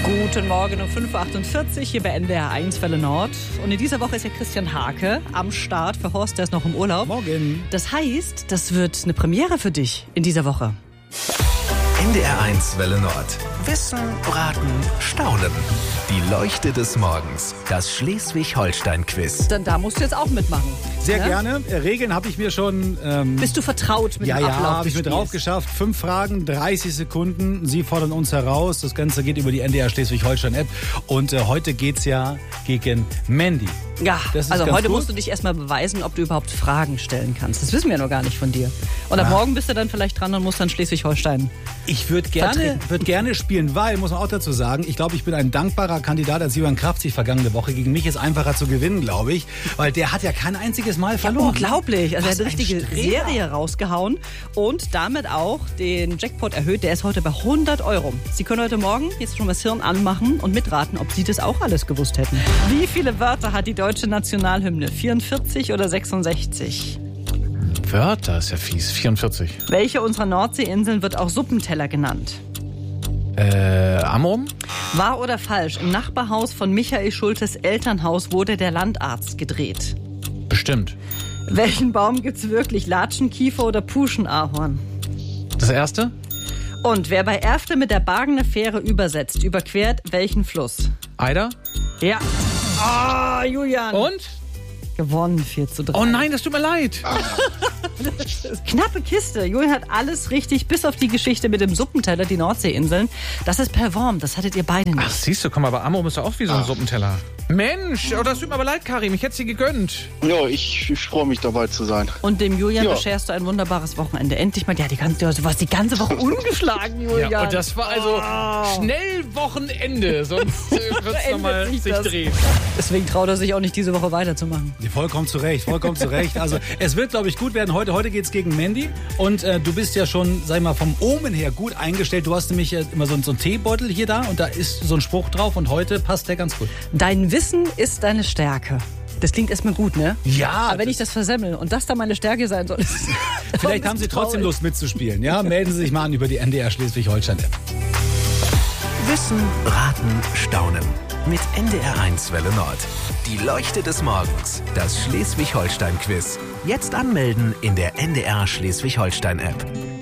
Guten Morgen um 5.48 Uhr hier bei NDR 1 Welle Nord. Und in dieser Woche ist ja Christian Hake am Start. Für Horst, der ist noch im Urlaub. Morgen. Das heißt, das wird eine Premiere für dich in dieser Woche. NDR 1 Welle Nord. Wissen, Raten, Staunen. Die Leuchte des Morgens. Das Schleswig-Holstein-Quiz. Dann da musst du jetzt auch mitmachen. Sehr gerne. Regeln habe ich mir schon... Bist du vertraut mit dem Ablauf? Ja, habe ich mir drauf geschafft. 5 Fragen, 30 Sekunden. Sie fordern uns heraus. Das Ganze geht über die NDR Schleswig-Holstein-App. Und heute geht's ja gegen Mandy. Ja, Das ist also ganz heute gut. musst du dich erstmal beweisen, ob du überhaupt Fragen stellen kannst. Das wissen wir noch gar nicht von dir. Und ab morgen bist du dann vielleicht dran und musst dann Schleswig-Holstein. Ich würde gerne spielen, weil, muss man auch dazu sagen, ich glaube, ich bin ein dankbarer Kandidat als Johann Kraftzig vergangene Woche. Gegen mich ist einfacher zu gewinnen, glaube ich, weil der hat ja kein einziges Mal verloren. Unglaublich. Also er hat Was eine ein richtige Streber. Serie rausgehauen und damit auch den Jackpot erhöht. Der ist heute bei 100 Euro. Sie können heute Morgen jetzt schon mal das Hirn anmachen und mitraten, ob Sie das auch alles gewusst hätten. Wie viele Wörter hat die deutsche Nationalhymne? 44 oder 66? Wörter ist ja fies. 44. Welche unserer Nordseeinseln wird auch Suppenteller genannt? Amrum? Wahr oder falsch? Im Nachbarhaus von Michael Schultes Elternhaus wurde der Landarzt gedreht. Bestimmt. Welchen Baum gibt's wirklich? Latschenkiefer oder Puschenahorn? Das erste? Und wer bei Erfte mit der Bargener Fähre übersetzt, überquert welchen Fluss? Eider? Ja. Ah, Julian. Und? Gewonnen, 4:3. Oh nein, das tut mir leid. Knappe Kiste. Julian hat alles richtig, bis auf die Geschichte mit dem Suppenteller, die Nordseeinseln. Das ist performt, das hattet ihr beide nicht. Ach, siehst du, komm mal, aber Amrum ist ja auch wie so ein Suppenteller. Mensch, oh, das tut mir aber leid, Karim. Ich hätte sie gegönnt. Ja, ich freue mich dabei zu sein. Und dem Julian Ja. bescherst du ein wunderbares Wochenende. Endlich mal, du warst die ganze Woche ungeschlagen, Julian. Ja, und das war also schnell Wochenende, sonst wird es nochmal Endet sich sich das. drehen. Deswegen traut er sich auch nicht, diese Woche weiterzumachen. Vollkommen zu Recht, vollkommen zu Recht. Also es wird, glaube ich, gut werden. Heute geht's gegen Mandy. Und du bist ja schon, sag ich mal, vom Omen her gut eingestellt. Du hast nämlich immer so einen Teebeutel hier da und da ist so ein Spruch drauf und heute passt der ganz gut. Dein Wissen ist deine Stärke. Das klingt erstmal gut, ne? Ja. Aber wenn ich das versemmel und das da meine Stärke sein soll, ist Vielleicht haben Sie trotzdem Lust mitzuspielen. Ja, melden Sie sich mal an über die NDR Schleswig-Holstein-App. Wissen, Raten, Staunen. Mit NDR 1 Welle Nord. Die Leuchte des Morgens. Das Schleswig-Holstein-Quiz. Jetzt anmelden in der NDR Schleswig-Holstein-App.